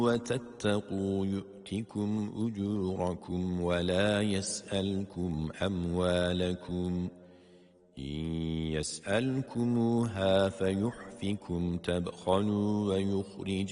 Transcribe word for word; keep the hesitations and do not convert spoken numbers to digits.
وتتقوا يؤتكم أجوركم ولا يسألكم أموالكم إن يسألكموها فيحفكم تبخلوا ويخرج